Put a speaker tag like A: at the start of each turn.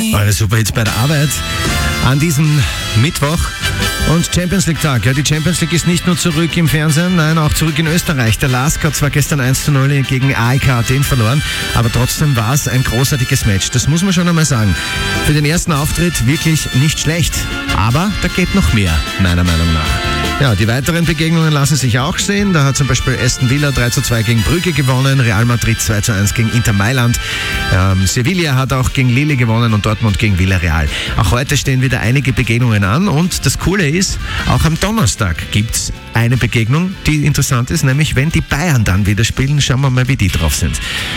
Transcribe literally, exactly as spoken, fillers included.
A: Alle Superhits bei der Arbeit an diesem Mittwoch. Und Champions League Tag. Ja, die Champions League ist nicht nur zurück im Fernsehen, nein, auch zurück in Österreich. Der LASK hat zwar gestern eins zu null gegen A E K Athen verloren, aber trotzdem war es ein großartiges Match. Das muss man schon einmal sagen. Für den ersten Auftritt wirklich nicht schlecht. Aber da geht noch mehr, meiner Meinung nach. Ja, die weiteren Begegnungen lassen sich auch sehen. Da hat zum Beispiel Aston Villa drei zu zwei gegen Brügge gewonnen, Real Madrid zwei zu eins gegen Inter Mailand. Ähm, Sevilla hat auch gegen Lille gewonnen und Dortmund gegen Villarreal. Auch heute stehen wieder einige Begegnungen an und das Coole ist, auch am Donnerstag gibt's eine Begegnung, die interessant ist, nämlich wenn die Bayern dann wieder spielen. Schauen wir mal, wie die drauf sind.